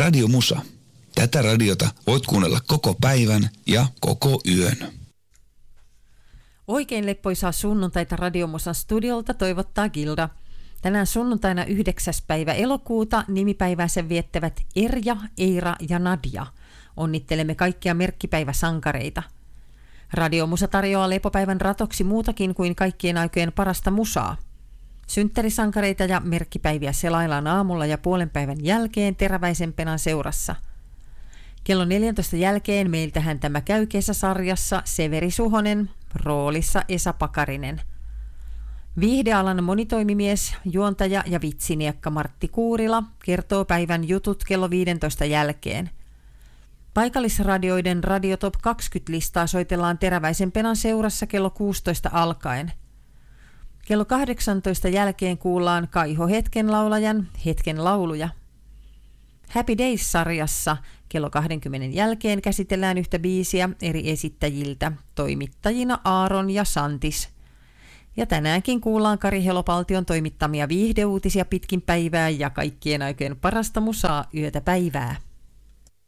Radio Musa. Tätä radiota voit kuunnella koko päivän ja koko yön. Oikein leppoisaa sunnuntaita Radio Musan studiolta toivottaa Gilda. Tänään sunnuntaina 9. päivä elokuuta nimipäiväänsä viettävät Erja, Eira ja Nadia. Onnittelemme kaikkia merkkipäiväsankareita. Radio Musa tarjoaa lepopäivän ratoksi muutakin kuin kaikkien aikojen parasta musaa. Synttärisankareita ja merkkipäiviä selaillaan aamulla ja puolen päivän jälkeen teräväisempänä seurassa. Kello 14 jälkeen meiltähän tämä käy kesäsarjassa Severi Suhonen, roolissa Esa Pakarinen. Viihdealan monitoimimies, juontaja ja vitsiniekka Martti Kuurila kertoo päivän jutut kello 15 jälkeen. Paikallisradioiden Radio Top 20-listaa soitellaan teräväisempänä seurassa kello 16 alkaen. Kello 18 jälkeen kuullaan Kaiho Hetken laulajan Hetken lauluja. Happy Days-sarjassa kello 20 jälkeen käsitellään yhtä biisiä eri esittäjiltä, toimittajina Aaron ja Santis. Ja tänäänkin kuullaan Kari Helopaltion toimittamia viihdeuutisia pitkin päivää ja kaikkien aikojen parasta musaa yötä päivää.